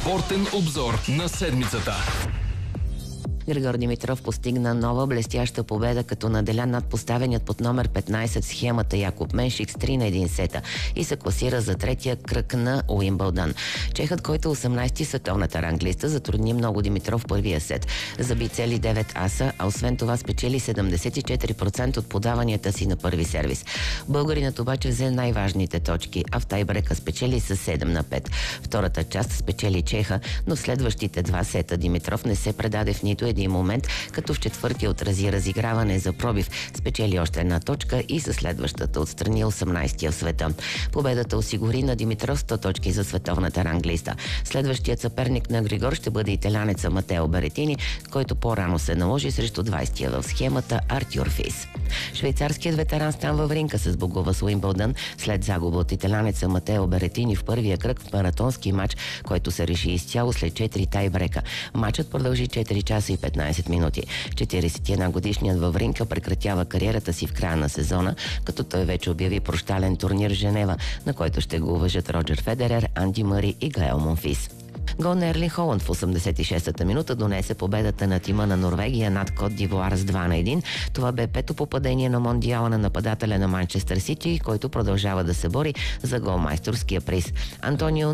Спортен обзор на седмицата. Григор Димитров постигна нова блестяща победа, като наделя над поставеният под номер 15 в схемата Якоб Меншик с 3-1 сета и се класира за третия кръг на Уимбълдън. Чехът, който е 18-ти световната ранглиста, затрудни много Димитров в първия сет. Заби цели 9 аса, а освен това спечели 74% от подаванията си на първи сервис. Българинът обаче взе най-важните точки, а в тайбрека спечели с 7-5. Втората част спечели чеха, но в следващите два сета Димитров не се предаде в нито един момент, като в четвъртия отрази разиграване за пробив, спечели още една точка и със следващата отстрани 18-тия в света. Победата осигури на Димитров 100 точки за световната ранглиста. Следващият съперник на Григор ще бъде италянеца Матео Беретини, който по-рано се наложи срещу 20-тия в схемата Артюр Фис. Швейцарският ветеран Стан Вавринка се сбогува с Уимбълдън след загуба от италянеца Матео Беретини в първия кръг в маратонски матч, който се реши изцяло след 4 тайбрека. Матчът продължи 4 часа и 15 минути. 41-годишният Вавринка прекратява кариерата си в края на сезона, като той вече обяви прощален турнир в Женева, на който ще го уважат Роджер Федерер, Анди Мъри и Гаел Монфис. Гол на Ерлин Холанд в 86-та минута донесе победата на тима на Норвегия над Кот Дивоар с 2-1. Това бе пето попадение на мондиала на нападателя на Манчестър Сити, който продължава да се бори за голмайсторския приз. Антонио